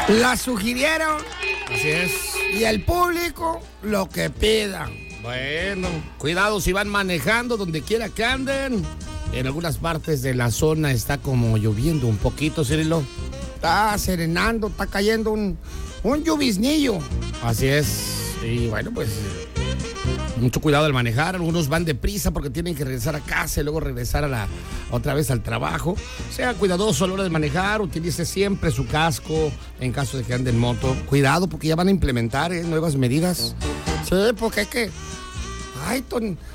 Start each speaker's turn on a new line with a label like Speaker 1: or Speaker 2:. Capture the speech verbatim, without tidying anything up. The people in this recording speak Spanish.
Speaker 1: La sugirieron.
Speaker 2: Así es.
Speaker 1: Y el público lo que pida.
Speaker 2: Bueno, cuidado si van manejando, donde quiera que anden. En algunas partes de la zona está como lloviendo un poquito, Cirilo.
Speaker 1: Está serenando, está cayendo un, un lluviznillo.
Speaker 2: Así es. Y bueno, pues mucho cuidado al manejar. Algunos van deprisa porque tienen que regresar a casa y luego regresar a la otra vez al trabajo. Sea cuidadoso a la hora de manejar. Utilice siempre su casco en caso de que ande en moto. Cuidado porque ya van a implementar ¿eh? nuevas medidas.
Speaker 1: Sí, porque es que... Ay, ton,